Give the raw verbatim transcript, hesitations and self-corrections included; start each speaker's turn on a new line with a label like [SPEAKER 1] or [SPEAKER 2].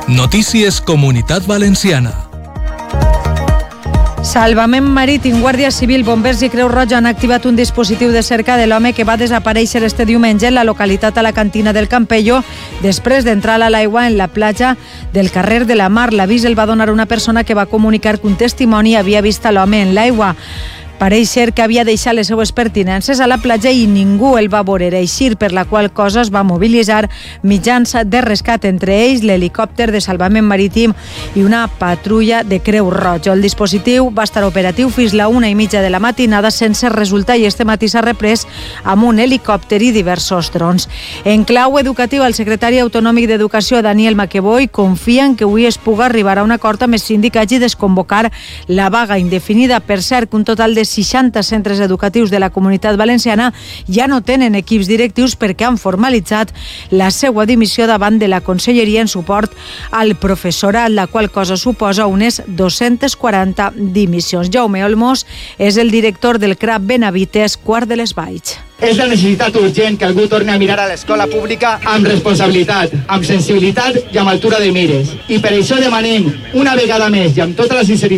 [SPEAKER 1] Notícies Comunitat Valenciana.
[SPEAKER 2] Salvament Marítim, Guàrdia Civil, Bombers i Creu Roja han activat un dispositiu de cerca de l'home que va desaparèixer este diumenge en la localitat alacantina del Campello després d'entrar a l'aigua en la platja del carrer de la Mar. L'avís el va donar una persona que va comunicar que un testimoni havia vist a l'home en l'aigua. Pareix ser que havia deixat les seues pertinences a la platja i ningú el va veure eixir, per la qual cosa es va mobilitzar mitjans de rescat, entre ells l'helicòpter de salvament marítim i una patrulla de Creu Roja. El dispositiu va estar operatiu fins la una i mitja de la matinada sense resultar i este matí s'ha reprès amb un helicòpter i diversos drons. En clau educatiu, el secretari autonòmic d'Educació, Daniel Maqueboy, confia en que avui es puga arribar a un acord amb els sindicats i desconvocar la vaga indefinida. Per cert, que un total de seixanta centres educatius de la Comunitat Valenciana ja no tenen equips directius perquè han formalitzat la seva dimissió davant de la Conselleria en suport al professorat, la qual cosa suposa unes dos-centes quaranta dimissions. Jaume Olmos és el director del C R A P Benavites, Quart de les Valls.
[SPEAKER 3] És la necessitat urgent que algú torni a mirar a l'escola pública amb responsabilitat, amb sensibilitat i amb altura de mires. I per això demanem una vegada més i amb tota la sinceritat